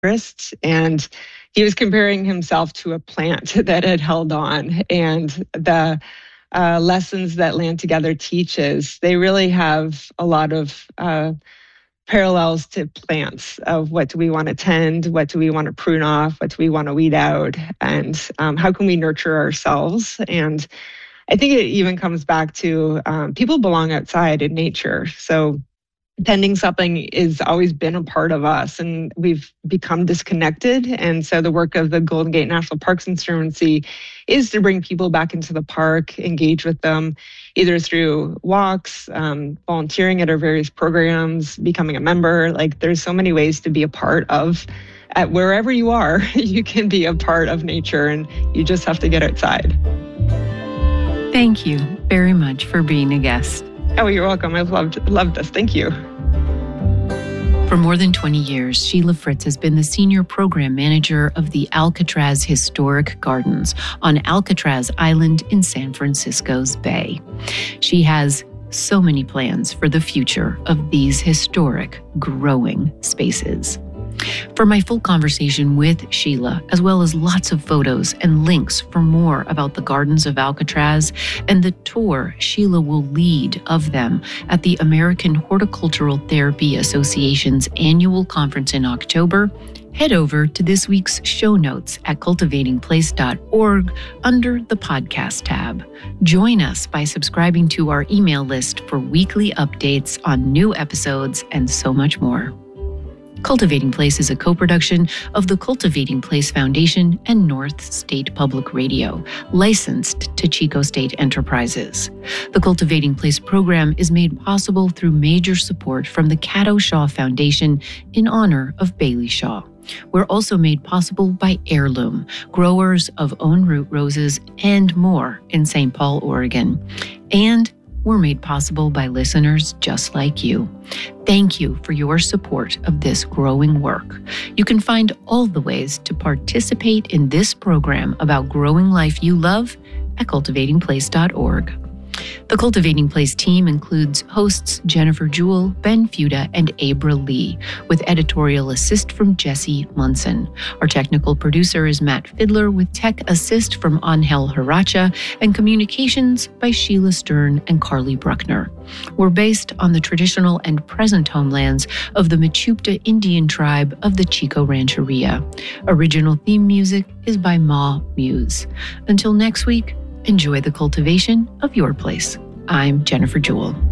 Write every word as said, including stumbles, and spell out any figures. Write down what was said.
wrist, and he was comparing himself to a plant that had held on. And the uh, lessons that Land Together teaches, they really have a lot of uh, parallels to plants of what do we want to tend, what do we want to prune off, what do we want to weed out, and um, how can we nurture ourselves. And I think it even comes back to um, people belong outside in nature. So tending something has always been a part of us, and we've become disconnected. And so the work of the Golden Gate National Parks Conservancy is to bring people back into the park, engage with them, either through walks, um, volunteering at our various programs, becoming a member. Like, there's so many ways to be a part of, at wherever you are, you can be a part of nature, and you just have to get outside. Thank you very much for being a guest. Oh, you're welcome. I've loved, loved this. Thank you. For more than twenty years, Sheila Fritz has been the Senior Program Manager of the Alcatraz Historic Gardens on Alcatraz Island in San Francisco's Bay. She has so many plans for the future of these historic, growing spaces. For my full conversation with Sheila, as well as lots of photos and links for more about the Gardens of Alcatraz and the tour Sheila will lead of them at the American Horticultural Therapy Association's annual conference in October, head over to this week's show notes at cultivating place dot org under the podcast tab. Join us by subscribing to our email list for weekly updates on new episodes and so much more. Cultivating Place is a co-production of the Cultivating Place Foundation and North State Public Radio, licensed to Chico State Enterprises. The Cultivating Place program is made possible through major support from the Caddo Shaw Foundation in honor of Bailey Shaw. We're also made possible by Heirloom, growers of own root roses and more in Saint Paul, Oregon. And we're made possible by listeners just like you. Thank you for your support of this growing work. You can find all the ways to participate in this program about growing life you love at cultivating place dot org. The Cultivating Place team includes hosts Jennifer Jewell, Ben Fuda, and Abra Lee, with editorial assist from Jesse Munson. Our technical producer is Matt Fiddler, with tech assist from Angel Haracha, and communications by Sheila Stern and Carly Bruckner. We're based on the traditional and present homelands of the Mechoopda Indian tribe of the Chico Rancheria. Original theme music is by Ma Muse. Until next week, enjoy the cultivation of your place. I'm Jennifer Jewell.